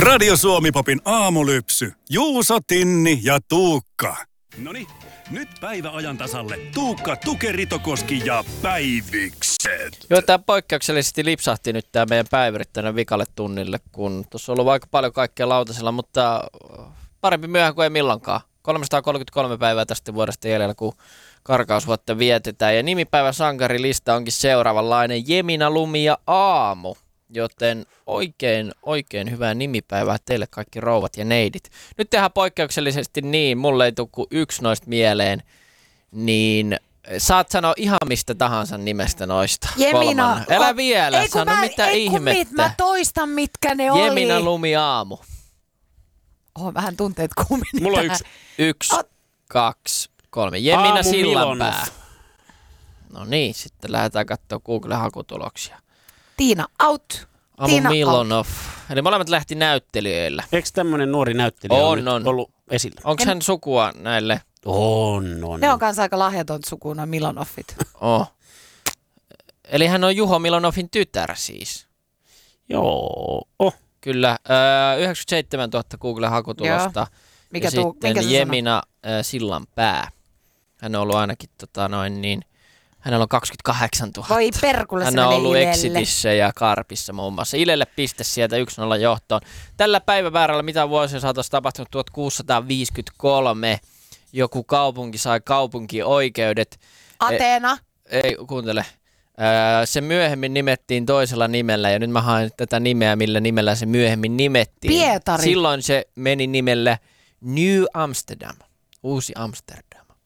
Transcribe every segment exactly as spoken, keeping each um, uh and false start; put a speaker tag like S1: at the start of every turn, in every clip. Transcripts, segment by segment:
S1: Radio Suomi-popin aamulypsy. Juuso, Tinni ja Tuukka. Noniin, nyt päivä ajan tasalle. Tuukka, Tuke, Ritokoski ja Päivikset.
S2: Joo, tämä poikkeuksellisesti lipsahti nyt tämä meidän päivärit tänne vikalle tunnille, kun tuossa on ollut aika paljon kaikkea lautasella, mutta parempi myöhään kuin ei milloinkaan. kolmesataakolmekymmentäkolme päivää tästä vuodesta jäljellä, kun karkausvuotta vietetään. Ja nimipäivän sankarilista onkin seuraavanlainen: Jemina, Lumi ja Aamu. Joten oikein, oikein hyvää nimipäivää teille kaikki rouvat ja neidit. Nyt tehdään poikkeuksellisesti niin, mulle ei tule kuin yksi noista mieleen, niin saat sanoa ihan mistä tahansa nimestä noista.
S3: Jemina.
S2: Kolmannen. Älä
S3: o,
S2: vielä,
S3: ei,
S2: sano
S3: mä,
S2: mitä
S3: ei,
S2: ihmettä.
S3: Mit, mä toistan mitkä ne
S2: Jemina,
S3: oli.
S2: Lumi, Aamu.
S3: Oon vähän tunteet kuumini.
S4: Mulla on
S3: tähän.
S4: yksi.
S2: Yksi,
S3: Ot-
S2: kaksi, kolme. Jemina,
S4: Aamu
S2: Sillanpää.
S4: Milonov.
S2: No niin, sitten lähdetään katsoa Google-hakutuloksia.
S3: Tiina out.
S2: Aamu
S3: Tiina
S2: Milonov. Eli molemmat lähti näyttelijöillä.
S4: Eikö tämmöinen nuori näyttelijä
S2: On,
S4: on, nyt
S2: on.
S4: ollut esillä?
S2: Onko hän sukua näille?
S4: On, on.
S3: Ne on kanssa aika lahjaton suku, noin Milonoffit.
S2: Oh. Eli hän on Juho Milonovin tytär siis.
S4: Joo. Oh.
S2: Kyllä, äh, yhdeksänkymmentäseitsemäntuhatta Google-hakutulosta.
S3: Mikä
S2: ja
S3: tuu, minkä
S2: sitten
S3: sä
S2: Jemina äh, Sillanpää. Hän on ollut ainakin tota, noin niin, hänellä on kaksikymmentäkahdeksantuhatta.
S3: Voi perkulle, se
S2: Hän on
S3: menee
S2: ollut
S3: Ilelle.
S2: Exitissä ja Karpissa muun muassa. Ilelle piste sieltä yksi nolla johtoon. Tällä päivämäärällä, mitä vuosia saatossa tapahtunut, tuhatkuusisataaviisikymmentäkolme, joku kaupunki sai kaupunkioikeudet.
S3: Ateena.
S2: E, ei, kuuntele. Öö, se myöhemmin nimettiin toisella nimellä, ja nyt mä haen tätä nimeä, millä nimellä se myöhemmin nimettiin.
S3: Pietari.
S2: Silloin se meni nimellä New Amsterdam, Uusi Amsterdam.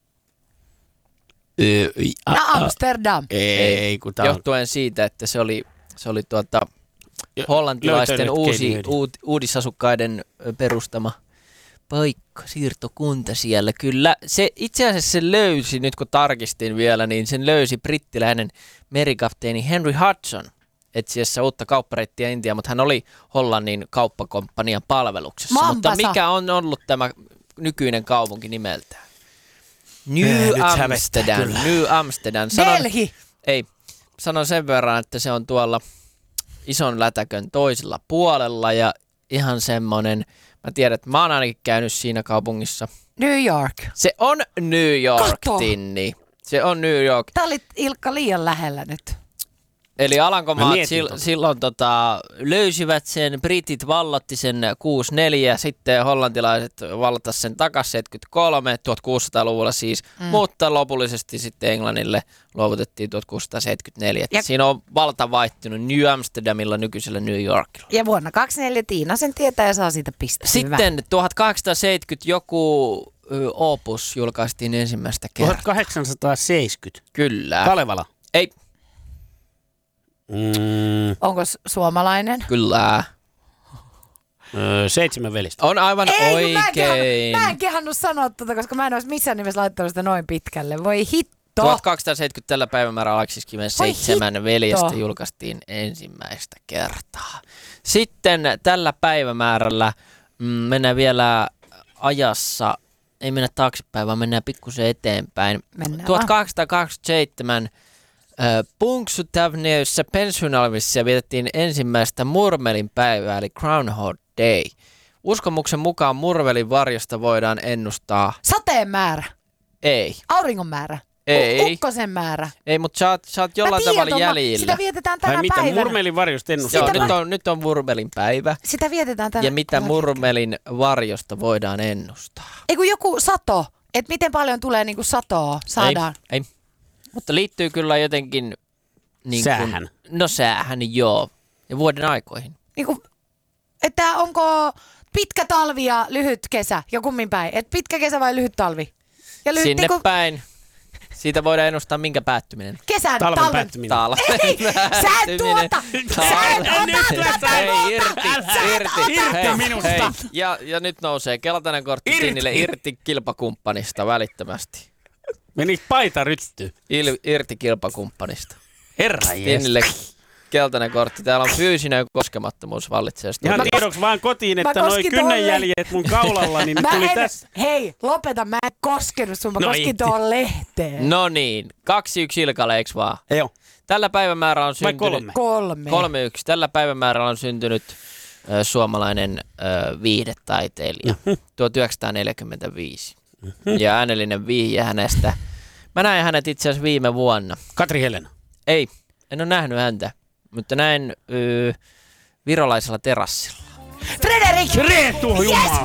S4: Öö, a,
S3: No
S4: a,
S3: Amsterdam.
S4: ei, kun tää on
S2: Johtuen siitä, että se oli, se oli tuota, hollantilaisten
S4: löytänyt
S2: uusi,
S4: keinoja.
S2: uut, uudisasukkaiden ö, perustama paikka, siirtokunta siellä. Kyllä, se itse asiassa se löysi, nyt kun tarkistin vielä, niin sen löysi brittiläinen merikapteeni Henry Hudson etsiessä uutta kauppareittiä Intiaan, mutta hän oli Hollannin kauppakomppanian palveluksessa.
S3: Mombasa.
S2: Mutta mikä on ollut tämä nykyinen kaupunki nimeltään? New
S4: Eh, nyt hävettää
S2: Amsterdam,
S4: kyllä.
S2: New Amsterdam. Sanon,
S3: Delhi.
S2: ei, sanon sen verran, että se on tuolla ison lätäkön toisella puolella ja ihan semmoinen, mä tiedän, että mä oon ainakin käynyt siinä kaupungissa.
S3: New York.
S2: Se on New York,
S3: Kato.
S2: Tinni. Se on New York.
S3: Tää oli Ilkka liian lähellä nyt.
S2: Eli
S4: Mä
S2: Alankomaat
S4: mietin
S2: sil,
S4: tota.
S2: silloin tota, löysivät sen, britit vallatti sen kuusi neljä, sitten hollantilaiset vallatti sen takaisin seitsemänkymmentäkolme, tuhatkuusisataaluvulla siis, mm. mutta lopullisesti sitten Englannille luovutettiin tuhatkuusisataaseitsemänkymmentäneljä.
S3: Ja-
S2: Siinä on valta vaihtunut New Amsterdamilla nykyisellä New Yorkilla.
S3: Ja vuonna kaksikymmentäneljä Tiina sen tietää ja saa siitä piste. Hyvä.
S2: Sitten tuhatkahdeksansataaseitsemänkymmentä joku ö, opus julkaistiin ensimmäistä kertaa.
S4: tuhatkahdeksansataaseitsemänkymmentä.
S2: Kyllä.
S4: Kalevala.
S2: Ei,
S4: Mm,
S3: Onko s- suomalainen?
S2: kyllä.
S4: öö, seitsemän velistä.
S2: On aivan
S3: Ei, kun mä en,
S2: oikein.
S3: kehannut, mä en kehannut sanoa tota, koska mä en olisi missään nimessä laittanut sitä noin pitkälle. Voi hitto.
S2: tuhatkaksisataaseitsemänkymmentä tällä päivämäärällä kaksikymmentäseitsemän
S3: Voi
S2: veljestä
S3: hitto.
S2: julkaistiin ensimmäistä kertaa. Sitten tällä päivämäärällä mm, mennään vielä ajassa, ei mennä taaksepäin, vaan mennään pikkusen eteenpäin.
S3: Mennään vaan.
S2: tuhatkahdeksansataakaksikymmentäseitsemän äh, Punxsutawneyssä Pennsylvaniassa vietettiin ensimmäistä murmelin päivää, eli Groundhog Day. Uskomuksen mukaan murmelin varjosta voidaan ennustaa,
S3: Sateen määrä.
S2: ei,
S3: Auringon määrä.
S2: ei.
S3: U- ukkosen määrä.
S2: Ei, mutta sä oot, sä oot jollain
S3: Mä tiedän,
S2: tavalla
S3: Tomma,
S2: jäljillä.
S3: Sitä vietetään tänä
S4: Ai mitä,
S3: päivänä.
S4: murmelin varjosta ennustaa?
S2: Joo,
S3: Sitä
S2: nyt
S3: mä-
S2: on, nyt on murmelin päivä.
S3: Sitä vietetään tänä
S2: Ja mitä
S3: tällä
S2: murmelin varjosta voidaan ennustaa?
S3: hetkellä. Ei kun joku sato. Että miten paljon tulee niinku satoa saadaan.
S2: Ei, ei. Mutta liittyy kyllä jotenkin... Niin
S4: Säähän.
S2: Kun, no säähän, joo. Ja vuoden aikoihin.
S3: Niinku, että onko pitkä talvi ja lyhyt kesä ja kummin päin. Et pitkä kesä vai lyhyt talvi? Ja lyhyt
S2: Sinne
S3: niinku
S2: päin. Siitä voidaan ennustaa minkä päättyminen.
S3: kesän
S4: Talven
S3: talven.
S4: päättyminen.
S2: Talven
S3: Sä et tuota! Sä et ota tätä
S2: Hei,
S3: muuta!
S2: irti,
S3: Sä et
S2: irti,
S3: ota
S2: hei,
S3: tätä.
S4: minusta.
S2: hei. Ja, ja nyt nousee keltainen kortti
S4: Irti.
S2: Tinnille irti kilpakumppanista välittömästi.
S4: Meni paita ryttyy.
S2: Il, irti kilpakumppanista.
S4: Herra
S2: Tinnille
S4: jees.
S2: keltainen kortti. Täällä on fyysinen koskemattomuus vallitsee.
S4: Ihan
S3: Mä kos-
S4: tiedoksi vaan kotiin,
S3: mä
S4: että noi
S3: koskin
S4: kynnenjäljet mun kaulalla, niin ne
S3: Mä
S4: tuli
S3: en,
S4: tässä.
S3: hei, lopeta, mä en koskenut sun, mä
S4: No
S3: koskin
S4: itti.
S3: tuohon lehteen.
S2: No niin, kaksi yksi Ilkalle, eiks vaan?
S4: Joo.
S2: Tällä päivämäärällä on
S4: Vai
S2: syntynyt...
S4: kolme?
S3: Kolme.
S2: Kolme yksi. Tällä päivämäärällä on syntynyt ö, suomalainen ö, viihdetaiteilija, tuhatyhdeksänsataaneljäkymmentäviisi. Ja äänellinen vihje hänestä. Mä näin hänet itse asiassa viime vuonna.
S4: Katri Helena.
S2: Ei, en ole nähnyt häntä, mutta näin ö, virolaisella terassilla.
S3: Frederik!
S4: Reetu,
S3: Yes,
S4: jumala!